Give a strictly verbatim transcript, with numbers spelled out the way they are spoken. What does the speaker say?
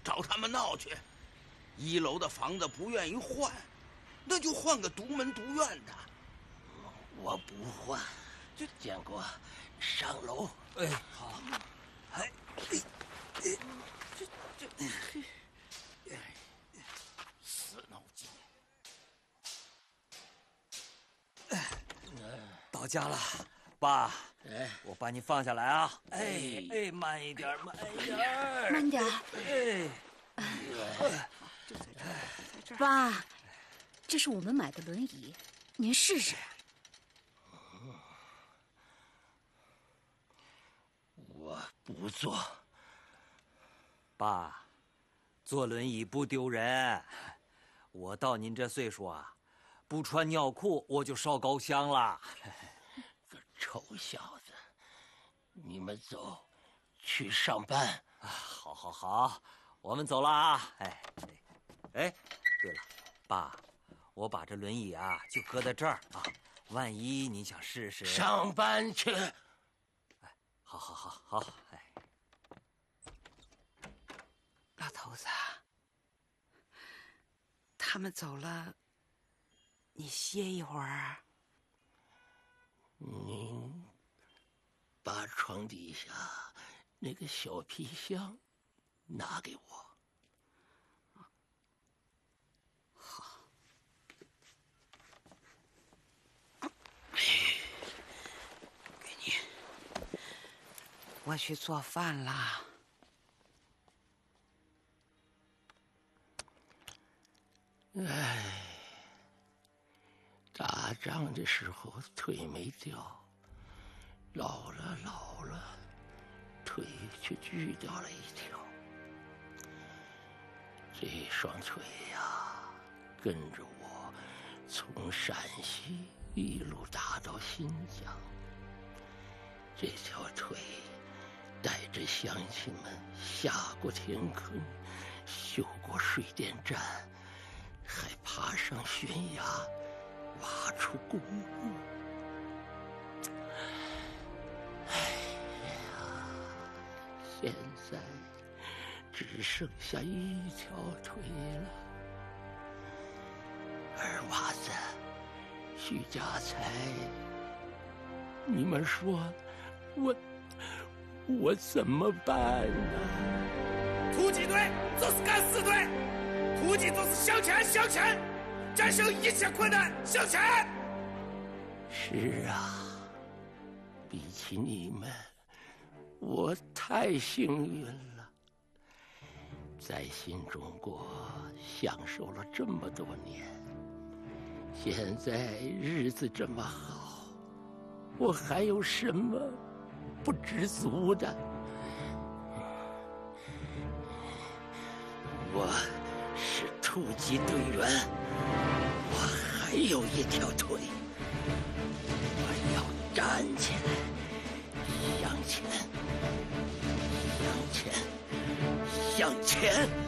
找他们闹去。一楼的房子不愿意换，那就换个独门独院的。 我不换。这建国，上楼。 哎，好。哎，哎，哎， 这这，哎，死脑筋。 哎，到家了，爸。哎，我把你放下来啊！哎哎，慢一点，慢一点， 慢点。 哎， 哎，就在这儿，在这儿。爸，这是我们买的轮椅，您试试。 我不坐。 爸，坐轮椅不丢人。我到您这岁数啊，不穿尿裤我就烧高香了。 臭小子，你们走，去上班。 啊，好，好，好，我们走了啊！哎，哎，对了，爸，我把这轮椅啊就搁在这儿啊，万一你想试试。 上班去。 哎，好，好，好，好，哎， 老头子，他们走了，你歇一会儿。 您把床底下那个小皮箱拿给我。 好。给你。我去做饭啦。 唉。打仗的时候腿没掉，老了老了，腿却锯掉了一条。这双腿呀，跟着我从陕西一路打到新疆。这条腿带着乡亲们下过田坑，修过水电站，还爬上悬崖，挖出公路。哎呀，现在只剩下一条腿了。二娃子，徐家财，你们说我我怎么办呢？ 突击队就是敢死队，突击就是向前向前，战胜一切困难，向前。 是啊，比起你们，我太幸运了，在新中国享受了这么多年，现在日子这么好，我还有什么不知足的？我是突击队员，我还有一条腿，我要站起来，向前，向前，向前。